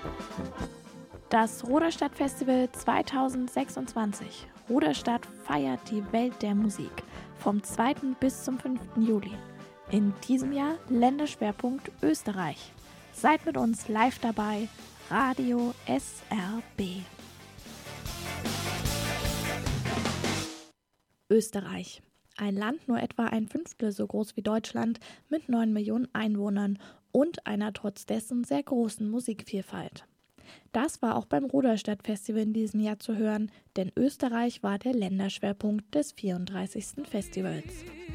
Das Ruderstadt-Festival 2026. Ruderstadt feiert die Welt der Musik vom 2. bis zum 5. Juli. In diesem Jahr Länderschwerpunkt Österreich. Seid mit uns live dabei, Radio SRB. Österreich. Ein Land nur etwa ein Fünftel so groß wie Deutschland mit 9 Millionen Einwohnern und einer trotz dessen sehr großen Musikvielfalt. Das war auch beim Ruderstadt-Festival in diesem Jahr zu hören, denn Österreich war der Länderschwerpunkt des 34. Festivals.